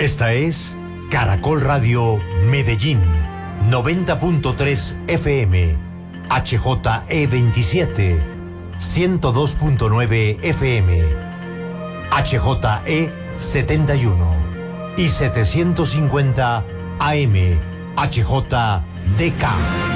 Esta es Caracol Radio Medellín, 90.3 FM, HJE27, 102.9 FM, HJE71 y 750 AM, HJDK.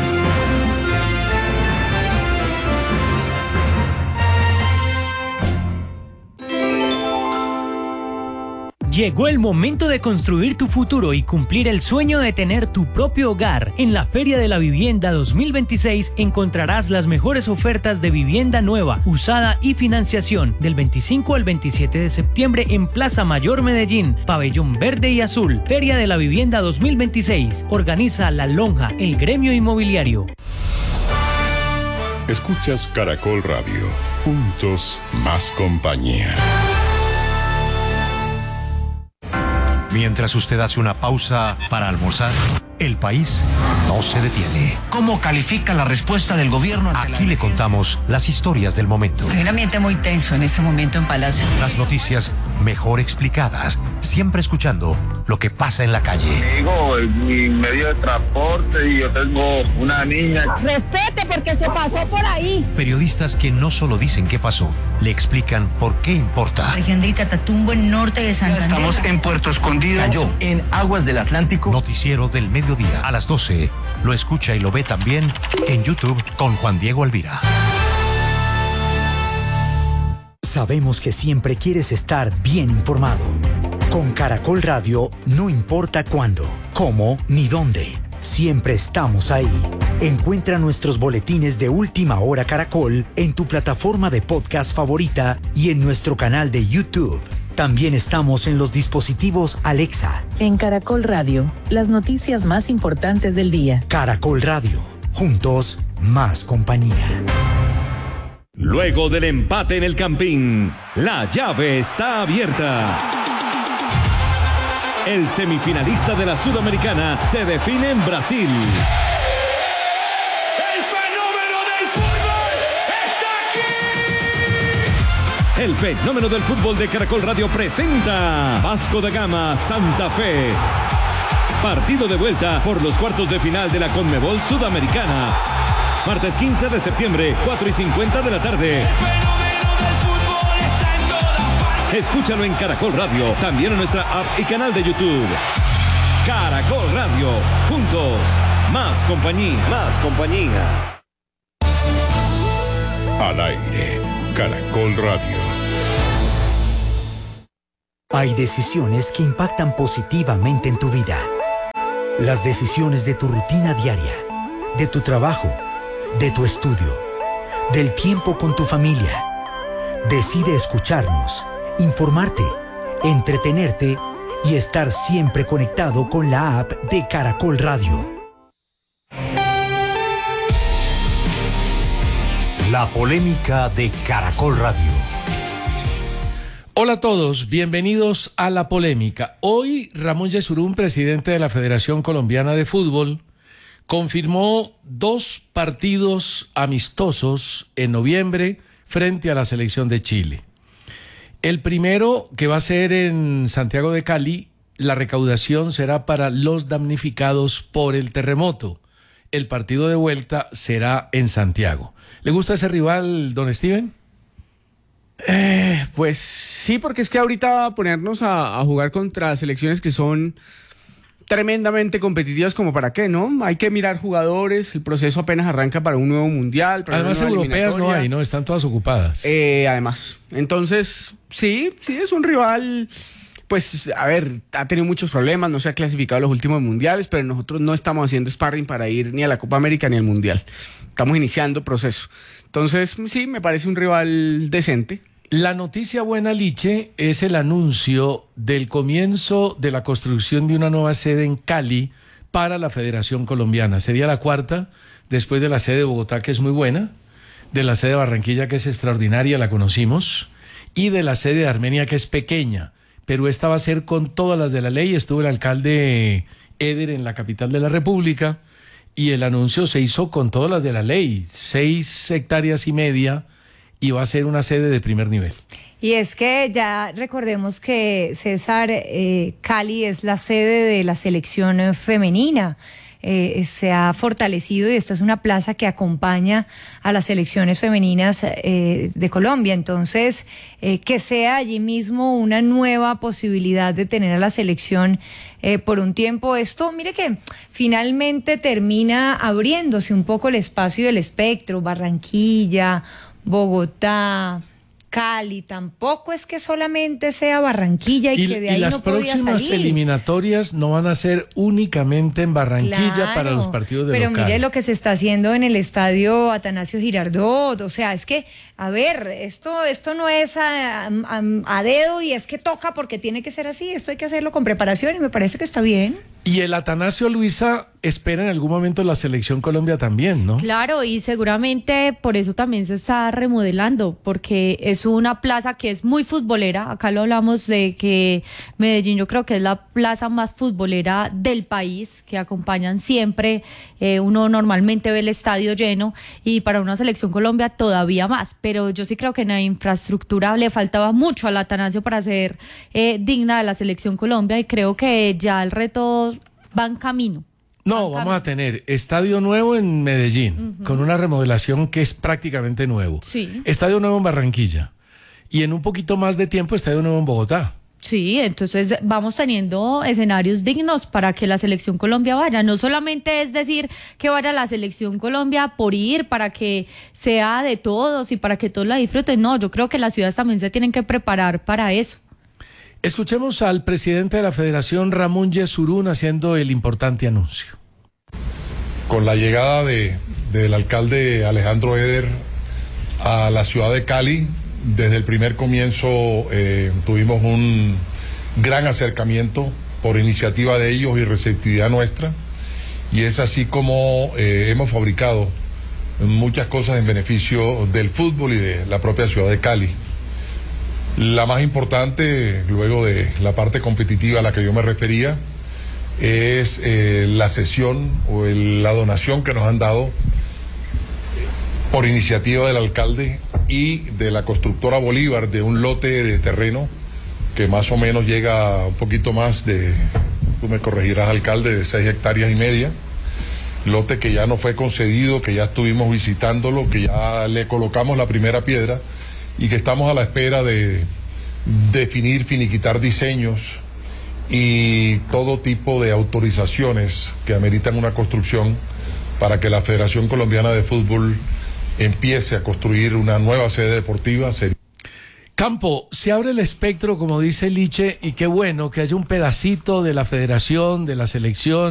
Llegó el momento de construir tu futuro y cumplir el sueño de tener tu propio hogar. En la Feria de la Vivienda 2026 encontrarás las mejores ofertas de vivienda nueva, usada y financiación del 25 al 27 de septiembre en Plaza Mayor Medellín, Pabellón Verde y Azul. Feria de la Vivienda 2026. Organiza La Lonja, el gremio inmobiliario. Escuchas Caracol Radio. Juntos más compañía. Mientras usted hace una pausa para almorzar, el país no se detiene. ¿Cómo califica la respuesta del gobierno? Aquí le contamos las historias del momento. Hay un ambiente muy tenso en este momento en Palacio. Las noticias mejor explicadas, siempre escuchando lo que pasa en la calle. Digo, mi medio de transporte y yo tengo una niña. Respete porque se pasó por ahí. Periodistas que no solo dicen qué pasó, le explican por qué importa. Región de Catatumbo, en norte de Santander. Estamos en Puerto Escondido. Cayó en aguas del Atlántico. Noticiero del mediodía a las 12. Lo escucha y lo ve también en YouTube con Juan Diego Alvira. Sabemos que siempre quieres estar bien informado. Con Caracol Radio, no importa cuándo, cómo ni dónde. Siempre estamos ahí. Encuentra nuestros boletines de Última Hora Caracol en tu plataforma de podcast favorita y en nuestro canal de YouTube. También estamos en los dispositivos Alexa. En Caracol Radio, las noticias más importantes del día. Caracol Radio, juntos, más compañía. Luego del empate en el Campín, la llave está abierta. El semifinalista de la Sudamericana se define en Brasil. El fenómeno del fútbol de Caracol Radio presenta Vasco da Gama Santa Fe. Partido de vuelta por los cuartos de final de la Conmebol Sudamericana. Martes 15 de septiembre, 4:50 de la tarde. El fenómeno del fútbol está en todas partes. Escúchalo en Caracol Radio, también en nuestra app y canal de YouTube. Caracol Radio, juntos, más compañía. Más compañía. Al aire, Caracol Radio. Hay decisiones que impactan positivamente en tu vida. Las decisiones de tu rutina diaria, de tu trabajo, de tu estudio, del tiempo con tu familia. Decide escucharnos, informarte, entretenerte y estar siempre conectado con la app de Caracol Radio. La polémica de Caracol Radio. Hola a todos, bienvenidos a La Polémica. Hoy Ramón Yesurún, presidente de la Federación Colombiana de Fútbol, confirmó 2 partidos amistosos en noviembre frente a la selección de Chile. El primero, que va a ser en Santiago de Cali, la recaudación será para los damnificados por el terremoto. El partido de vuelta será en Santiago. ¿Le gusta ese rival, don Steven? Pues sí, porque es que ahorita ponernos a jugar contra selecciones que son tremendamente competitivas, como para qué, ¿no? Hay que mirar jugadores, el proceso apenas arranca para un nuevo mundial. Para además europeas no hay, ¿no? Están todas ocupadas. Además, entonces, sí, es un rival, pues, a ver, ha tenido muchos problemas, no se ha clasificado a los últimos mundiales, pero nosotros no estamos haciendo sparring para ir ni a la Copa América ni al Mundial. Estamos iniciando proceso. Entonces, sí, me parece un rival decente. La noticia buena, Liche, es el anuncio del comienzo de la construcción de una nueva sede en Cali para la Federación Colombiana. Sería la 4ª, después de la sede de Bogotá, que es muy buena, de la sede de Barranquilla, que es extraordinaria, la conocimos, y de la sede de Armenia, que es pequeña, pero esta va a ser con todas las de la ley. Estuvo el alcalde Eder en la capital de la República, y el anuncio se hizo con todas las de la ley, 6,5 hectáreas, y va a ser una sede de primer nivel. Y es que ya recordemos que, César, Cali es la sede de la selección femenina. Se ha fortalecido y esta es una plaza que acompaña a las selecciones femeninas de Colombia. Entonces, que sea allí mismo una nueva posibilidad de tener a la selección por un tiempo. Esto, mire que finalmente termina abriéndose un poco el espacio y el espectro. Barranquilla, Bogotá, Cali, tampoco es que solamente sea Barranquilla y que de ahí no podía salir. Y las próximas eliminatorias no van a ser únicamente en Barranquilla, claro, para los partidos de local. Pero mire lo que se está haciendo en el estadio Atanasio Girardot, o sea, es que, a ver, esto no es a dedo y es que toca porque tiene que ser así, esto hay que hacerlo con preparación y me parece que está bien. Y el Atanasio, Luisa, espera en algún momento la Selección Colombia también, ¿no? Claro, y seguramente por eso también se está remodelando, porque es una plaza que es muy futbolera. Acá lo hablamos de que Medellín yo creo que es la plaza más futbolera del país, que acompañan siempre, uno normalmente ve el estadio lleno, y para una Selección Colombia todavía más. Pero yo sí creo que en la infraestructura le faltaba mucho al Atanasio para ser digna de la Selección Colombia, y creo que ya el reto va en camino. No, vamos a tener estadio nuevo en Medellín, con una remodelación que es prácticamente nuevo. Sí. Estadio nuevo en Barranquilla. Y en un poquito más de tiempo, estadio nuevo en Bogotá. Sí, entonces vamos teniendo escenarios dignos para que la Selección Colombia vaya. No solamente es decir que vaya la Selección Colombia por ir, para que sea de todos y para que todos la disfruten. No, yo creo que las ciudades también se tienen que preparar para eso. Escuchemos al presidente de la Federación, Ramón Yesurún, haciendo el importante anuncio. Con la llegada del alcalde Alejandro Eder a la ciudad de Cali, desde el primer comienzo tuvimos un gran acercamiento por iniciativa de ellos y receptividad nuestra, y es así como hemos fabricado muchas cosas en beneficio del fútbol y de la propia ciudad de Cali. La más importante, luego de la parte competitiva a la que yo me refería, es la cesión o la donación que nos han dado por iniciativa del alcalde y de la constructora Bolívar de un lote de terreno que más o menos llega a un poquito más de, tú me corregirás, alcalde, de 6,5 hectáreas, lote que ya no fue concedido, que ya estuvimos visitándolo, que ya le colocamos la primera piedra y que estamos a la espera de definir, finiquitar diseños y todo tipo de autorizaciones que ameritan una construcción para que la Federación Colombiana de Fútbol empiece a construir una nueva sede deportiva. Campo, se abre el espectro, como dice Liche, y qué bueno que haya un pedacito de la federación, de la selección,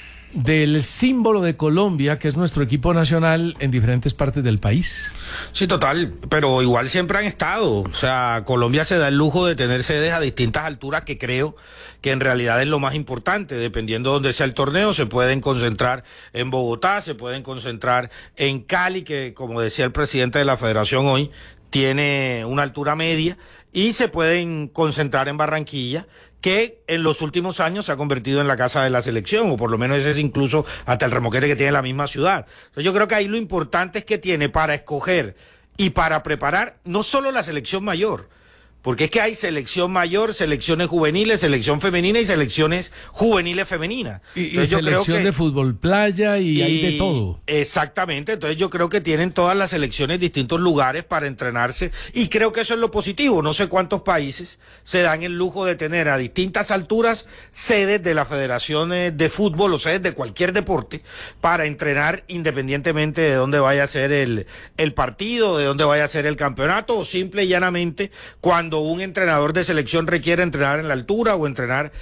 del símbolo de Colombia, que es nuestro equipo nacional, en diferentes partes del país. Sí, total, pero igual siempre han estado. O sea, Colombia se da el lujo de tener sedes a distintas alturas, que creo que en realidad es lo más importante. Dependiendo de dónde sea el torneo, se pueden concentrar en Bogotá, se pueden concentrar en Cali, que como decía el presidente de la federación hoy, tiene una altura media, y se pueden concentrar en Barranquilla, que en los últimos años se ha convertido en la casa de la selección, o por lo menos ese es incluso hasta el remoquete que tiene la misma ciudad. Entonces yo creo que ahí lo importante es que tiene para escoger y para preparar no solo la selección mayor, porque es que hay selección mayor, selecciones juveniles, selección femenina y selecciones juveniles femeninas. Y selección de fútbol playa y hay de todo. Exactamente, entonces yo creo que tienen todas las selecciones distintos lugares para entrenarse, y creo que eso es lo positivo. No sé cuántos países se dan el lujo de tener a distintas alturas sedes de la Federación de Fútbol o sedes de cualquier deporte para entrenar independientemente de dónde vaya a ser el partido, de dónde vaya a ser el campeonato, o simple y llanamente cuando un entrenador de selección requiere entrenar en la altura o entrenar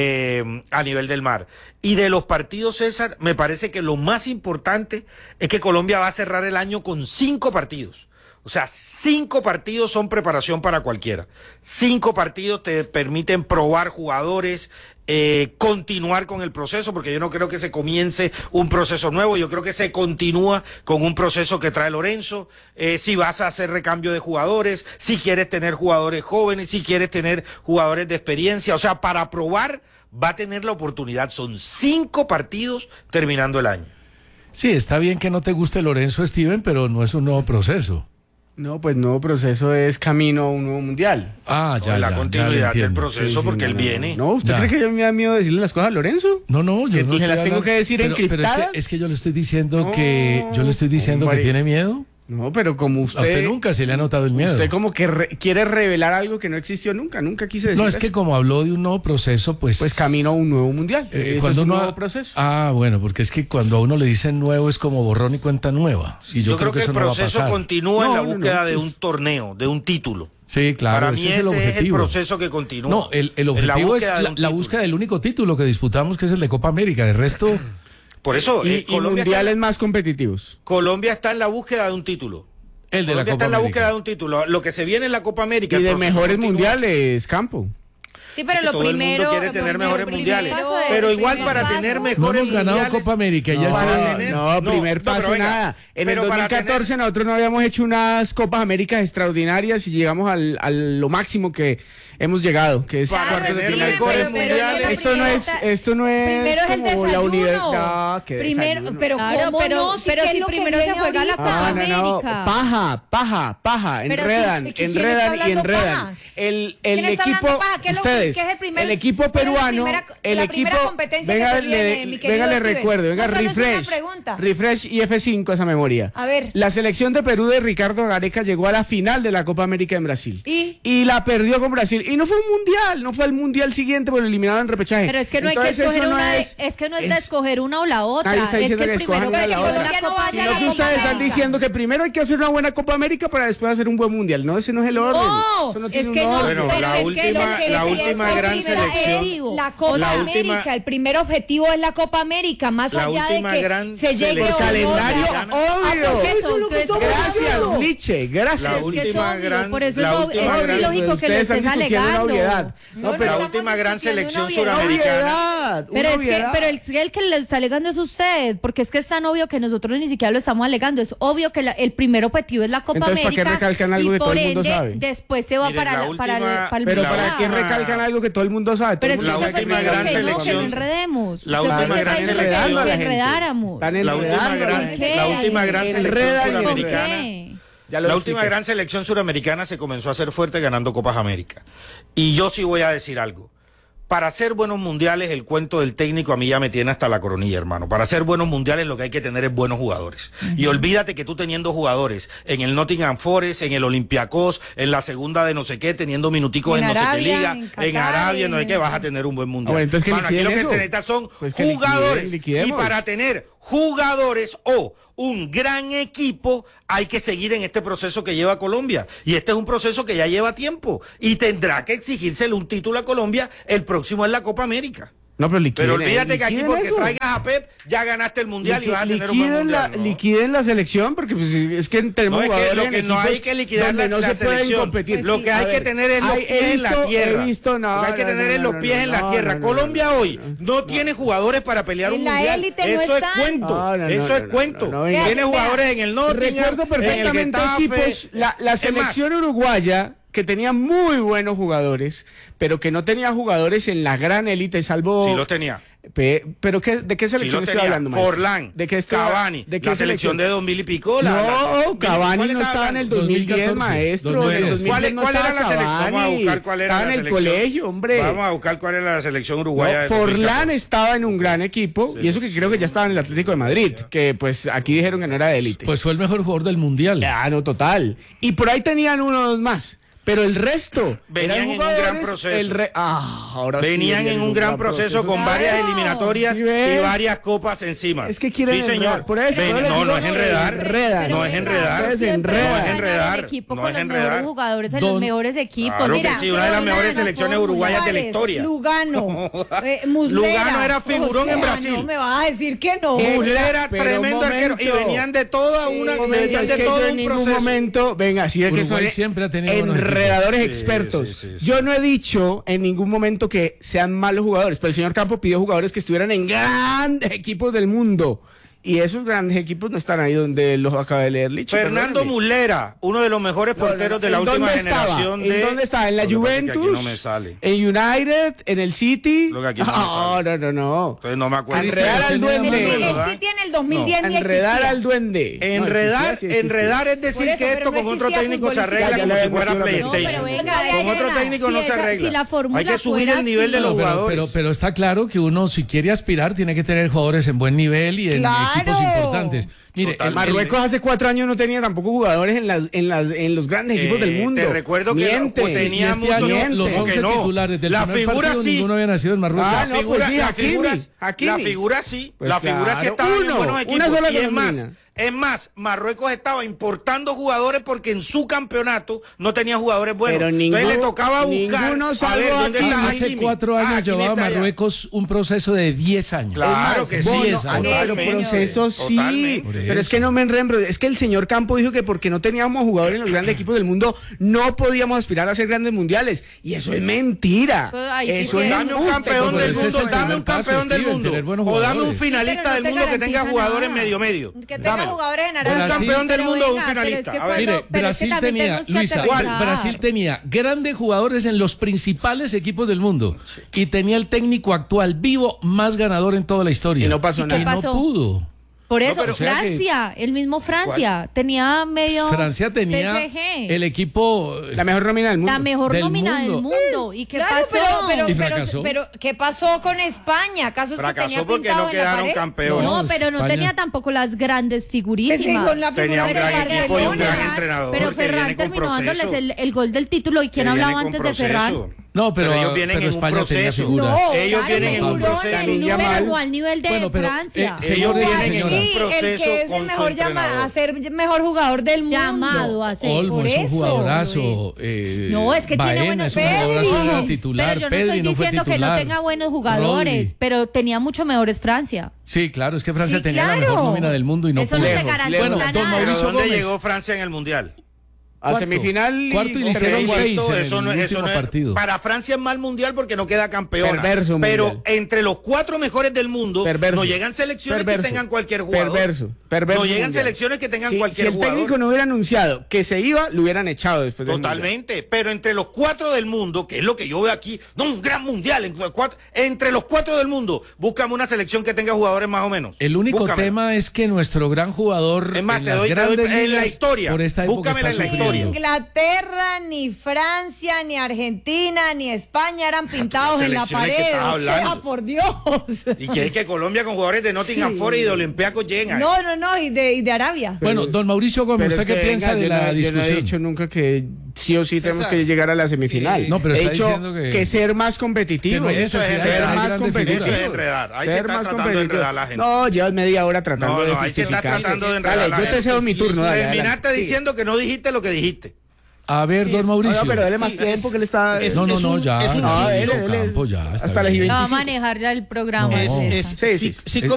a nivel del mar. Y de los partidos, César, me parece que lo más importante es que Colombia va a cerrar el año con 5 partidos. O sea, 5 partidos son preparación para cualquiera. 5 partidos te permiten probar jugadores, continuar con el proceso, porque yo no creo que se comience un proceso nuevo, yo creo que se continúa con un proceso que trae Lorenzo. Si vas a hacer recambio de jugadores, si quieres tener jugadores jóvenes, si quieres tener jugadores de experiencia, o sea, para probar va a tener la oportunidad. Son 5 partidos terminando el año. Sí, está bien que no te guste Lorenzo, Steven, pero no es un nuevo proceso. No, pues nuevo proceso es camino a un nuevo mundial. La continuidad del proceso, porque él viene. No, ¿usted cree que yo me da miedo decirle las cosas a Lorenzo? No, yo no se las tengo que decir encriptadas. Pero es que yo le estoy diciendo que tiene miedo. No, pero como usted... A usted nunca se le ha notado el miedo. Usted como que quiere revelar algo que no existió nunca quise decir. No, es que como habló de un nuevo proceso, pues camino a un nuevo mundial. Cuando es un nuevo proceso. Bueno, porque es que cuando a uno le dicen nuevo es como borrón y cuenta nueva. Y yo creo que el proceso continúa en la búsqueda de un torneo, de un título. Sí, claro. Para mí ese es el proceso que continúa. No, el objetivo es la búsqueda del único título que disputamos, que es el de Copa América. El resto... Por eso... y mundiales más competitivos. Colombia está en la búsqueda de un título. El de la Copa está en la América. búsqueda de un título. Lo que se viene en la Copa América. Y de mejores mundiales, Campo. Sí, pero lo todo primero... el mundo quiere tener mejores mundiales. es Pero el igual primer para paso. tener mejores No hemos ganado mundiales... Copa América. Nada. En el 2014 nosotros no habíamos hecho unas Copas Américas extraordinarias y llegamos a lo máximo que hemos llegado, que es cuartos de final. Esto no es primero es el como desayuno. la universidad. Primero, pero Claro, ¿cómo no? pero si primero se juega la Copa América. Paja. Pero Enredan ¿quién está hablando enredan. paja? El ¿Quién está equipo, hablando paja? ¿Qué es ustedes, el primer- el equipo peruano, la primera competencia que se viene, mi querido le Steven. recuerdo, venga, No solo es una pregunta. refresh y F5 esa memoria. A ver. La selección de Perú de Ricardo Gareca llegó a la final de la Copa América en Brasil. Y la perdió con Brasil. Y no fue un mundial, no fue el mundial siguiente, porque lo eliminaron en repechaje. Pero es que no Entonces, hay que escoger eso una, es es que no es de escoger una o la otra. Nadie está Es diciendo que que el escojan primero una o la que otra. la Copa Sino que ustedes están diciendo que primero hay que hacer una buena Copa América para después hacer un buen mundial. No, ese no es el orden. Eso no tiene es que un no, orden. Bueno, pero la es que última- última gran selección. La Copa La América, última- el primer objetivo es la Copa América, más La allá de última que gran se llegue selección. o no, Calendario, ya. obvio. Pues eso es lo que estamos Gracias, hablando. Liche, gracias. La Es que es última obvio, gran- por eso la es última es gran- ilógico que lo Ustedes están estés discutiendo una alegando. obviedad. No, pero la estamos última gran discutiendo selección una obviedad. suramericana. Pero es que el que le está alegando es usted, porque es que es tan obvio que nosotros ni siquiera lo estamos alegando. Es obvio que el primer objetivo es la Copa Entonces, ¿para América. qué recalcan algo y que todo por el mundo ende, sabe? después se va Miren, para la el última- Pero mundial. ¿para qué recalcan algo que todo el mundo sabe? Pero es que La eso fue el última primero gran que no selección- enredemos. la Usted última porque gran está selección- diciendo que la gente. enredáramos. Están La última enredando. gran, ¿Por qué? la última gran selección Enredan, suramericana. ¿Qué? Ya lo La última expliqué. gran selección suramericana se comenzó a hacer fuerte ganando Copas América. Y yo sí voy a decir algo. Para hacer buenos mundiales, el cuento del técnico a mí ya me tiene hasta la coronilla, hermano. Para hacer buenos mundiales lo que hay que tener es buenos jugadores. Y olvídate que tú teniendo jugadores en el Nottingham Forest, en el Olympiacos, en la segunda de no sé qué, teniendo minuticos en no sé qué Arabia, liga, en Qatar, en Arabia, no sé qué, vas a tener un buen mundial. bueno, entonces que Mano, aquí lo que liquiden se eso. necesita son Pues que jugadores. liquidemos. Y para tener jugadores o un gran equipo, hay que seguir en este proceso que lleva Colombia. Y este es un proceso que ya lleva tiempo. Y tendrá que exigírsele un título a Colombia el próximo en la Copa América. No, pero liquiden. Pero olvídate que aquí liquiden porque eso. traigas a Pep, ya ganaste el mundial y vas a tener un buen Liquiden mundial. la, ¿no? liquiden la selección porque pues, es que tenemos No, es que jugadores lo en que no hay equipos que liquidar donde la no se pueden selección. competir. Pues lo que A hay que ver, tener es los pies en la tierra. He visto, no, Lo que hay que no, tener no, es los no, pies no, en la no, tierra. no, no, Colombia no, hoy no tiene jugadores para pelear En un la mundial. élite no Eso es están. cuento. No, no, Eso no, es no, cuento. no, venga. Tiene jugadores en el Nottingham, Recuerdo perfectamente en el Getafe. equipos, la Es más, selección uruguaya que tenía muy buenos jugadores, pero que no tenía jugadores en la gran élite, salvo... Sí los tenía. Pero ¿de qué Sí selección lo estoy tenía. hablando, maestro? Forlán, ¿De qué Cavani, ¿de qué la selección de 2000 y pico. No, Cavani ¿cuál no estaba en el hablando? 2010, 2014, maestro. En el 2010. 2010 no ¿Cuál era estaba la selección? Cavani. Vamos a buscar cuál era Estaba la en el selección. colegio, hombre. Vamos a buscar cuál era la selección No, uruguaya de Forlán 2014. estaba en un gran equipo, y eso que creo que ya estaba en el Atlético de Madrid, que pues aquí dijeron que no era de élite. Pues fue el mejor jugador del mundial. Ah, no, total. Y por ahí tenían uno o dos más. Pero el resto Venían eran en un gran jugadores, proceso. ahora sí Venían en un gran proceso con varias eliminatorias ¿Sí ves? y varias copas encima. Es que quieren Sí, señor. enredar. Por eso, Ven, yo les no, digo, no es enredar. enredan. No es enredar. Ustedes Siempre enredan. van a No es ganar enredar. el equipo No con es los enredar. mejores jugadores en Don- los mejores equipos. Claro Mira, que sí, una de las Barcelona, mejores selecciones uruguayas de la historia. Lugano, Muslera. Lugano era figurón en Brasil. No me vas a decir que no. Muslera, Pero tremendo un arquero. Y momento. venían de toda una, venían Es de que todo yo en un ningún proceso. momento, venga, sí, es que Uruguay son siempre ha tenido buenos enredadores equipos. expertos. Sí. Yo no he dicho en ningún momento que sean malos jugadores, pero el señor Campo pidió jugadores que estuvieran en grandes equipos del mundo. Y esos grandes equipos no están ahí donde los acaba de leer Lichi. Fernando Muslera, uno de los mejores porteros de la última generación. ¿En dónde está? ¿En la Juventus? No me sale. ¿En United? ¿En el City? Lo que aquí no. Entonces no me acuerdo. Enredar al duende. El City en el 2010 ni Enredar al duende. Enredar es decir que esto con otro técnico se arregla como si fuera PlayStation. Con otro técnico no se arregla. Hay que subir el nivel de los jugadores. Pero está claro que uno, si quiere aspirar, tiene que tener jugadores en buen nivel y en equipos importantes. Mire, Marruecos hace 4 años no tenía tampoco jugadores en los grandes equipos del mundo. Te recuerdo que tenía muchos los 11 titulares del primer partido, ninguno había nacido en Marruecos. La figura sí estaba en buenos equipos. Es más, Marruecos estaba importando jugadores porque en su campeonato no tenía jugadores buenos. Entonces le tocaba buscar a ver dónde está Hace Hakimi. 4 años llevaba Marruecos un proceso de 10 años. Claro que sí. 10 años. Pero proceso sí. Pero es que no me enrembro. Es que el señor Campo dijo que porque no teníamos jugadores en los grandes equipos del mundo, no podíamos aspirar a ser grandes mundiales. Y eso es mentira. Eso es dame un campeón del mundo, dame un campeón del mundo. O dame un finalista del mundo que tenga jugadores medio. Que tenga jugadores en Arabia. Un campeón del mundo o un finalista. Mire, Brasil tenía, Luisa, Brasil tenía grandes jugadores en los principales equipos del mundo y tenía el técnico actual vivo más ganador en toda la historia. Y no pasó nada. Y no pudo. Por eso, Francia, el mismo Francia, tenía medio... Francia tenía PSG. el equipo... La mejor nómina del mundo. La mejor nómina del mundo. ¿Y qué pasó? Pero ¿qué pasó con España? ¿Acaso es que tenía porque pintado no en la quedaron pared? campeones. No, pero no tenía tampoco las grandes figurísimas. Con la tenía un gran figura equipo y un gran Barcelona. entrenador. Pero que Ferran viene con terminó dándoles proceso. el gol del título. ¿Y quién hablaba antes de Ferran? No, pero ellos vienen en un España tenía proceso. figuras. Ellos vienen en un proceso. Pero no al nivel de Francia. Ellos vienen en un El proceso que es el con su mejor a ser mejor jugador del mundo. Llamado a ser. Olmo es un jugadorazo. No, es que tiene buenos jugadores titular. Pero yo no Pedri estoy diciendo que no tenga buenos jugadores, Rodri. pero tenía mucho mejores Francia. Sí, claro, es que Francia Sí, tenía la claro. mejor nómina del mundo y no Eso pudo. no te garantiza Bueno, nada. don Mauricio ¿Dónde Gómez. llegó Francia en el Mundial? A semifinal cuarto y le hicieron 6 eso en el último partido. Para Francia es mal mundial porque no queda campeona. Perverso pero mundial. entre los 4 mejores del mundo no llegan selecciones que tengan cualquier jugador. Perverso no llegan mundial. selecciones que tengan Si cualquier el jugador. técnico no hubiera anunciado que se iba, lo hubieran echado después del Totalmente, pero entre los 4 del mundo, que es lo que yo veo aquí, no un gran mundial, entre los 4 del mundo, búscame una selección que tenga jugadores más o menos. El único tema es que nuestro gran jugador es más, en te las doy grandes en la ligas, historia. por esta época Búscamela está en la historia. Inglaterra, ni Francia, ni Argentina, ni España eran pintados en la selecciones que pared. estás O sea, hablando. por Dios. Y que Colombia con jugadores de Nottingham Forest y de Olympiacos llega. No, y de Arabia. Bueno, don Mauricio Gómez, Pero ¿usted es qué que, piensa de yo la no discusión? he dicho nunca que sí o sí tenemos que llegar a la semifinal. No, pero he está dicho diciendo que ser más competitivo. que no hay Eso es necesidad de enredar, ser más grandes competitivo. figuras. Eso es enredar. Ahí se Ser está más tratando de competitivo. enredar a la gente. No, llevas media hora tratando de ahí se está justificar. tratando de enredar a Dale, la yo te gente. cedo mi turno. Dale, Terminaste adelante. diciendo que no dijiste lo que dijiste. A ver, don Mauricio. No, pero dale más tiempo que le está... No, ya. No, dele. Campo, ya. Hasta las 25. Va a manejar ya el programa. No. Sí.